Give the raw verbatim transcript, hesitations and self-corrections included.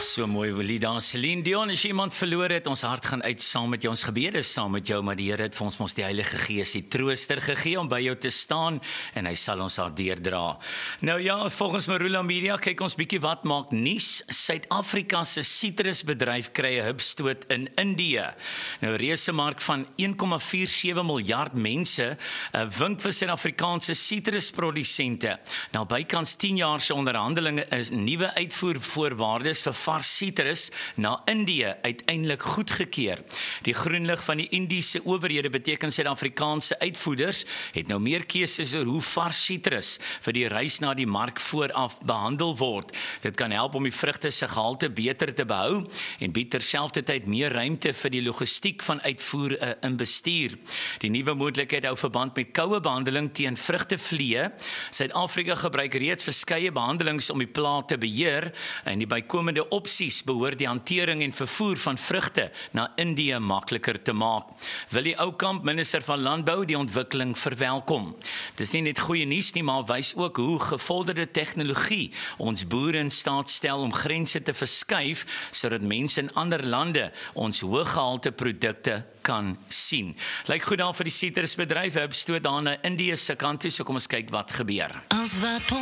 So mooi, Willie, daar Celine Dion, as iemand verloor het, ons hart gaan uit saam met jou, ons gebede is saam met jou, maar die Here het vir ons mos die Heilige Gees, die trooster gegee om by jou te staan, en hy sal ons daar deurdra. Nou ja, volgens Marula Media, kyk ons bietjie wat maak nuus. Suid-Afrika se sitrusbedryf kry 'n hupstoot in Indië. Nou, 'n reusemark van een komma vyf sewe miljard mense uh, wink vir Suid-Afrikaanse sitrusprodusente. Nou, bykans tien jaar se onderhandelinge is nuwe uitvoervoorwaardes vir vars sitrus na Indië uiteindelik goedgekeur. Die groenlig van die Indiese owerhede beteken Suid-Afrikaanse uitvoerders het nou meer keuses oor hoe vars sitrus vir die reis na die mark vooraf behandel word. Dit kan help om die vrugte se gehalte beter te behou en bied terselfdertyd meer ruimte vir die logistiek van uitvoer uh, in bestuur. Die nuwe moontlikheid hou verband met koue behandeling teen vrugtevliee. Suid-Afrika gebruik reeds verskeie behandelings om die plaag te beheer en die bykomende opsies behoort die hantering en vervoer van vrugte na Indië makliker te maak. Willie Oukamp, minister van Landbou, die ontwikkeling verwelkom. Dis nie net goeie nuus nie, maar wys ook hoe gevorderde tegnologie ons boere in staat stel om grense te verskuif, sodat mense in ander lande ons hoëgehalte produkte kan sien. Lyk goed daar vir die sitrusbedryf, hupstoot daar na Indië se kant toe, so kom ons kyk wat gebeur.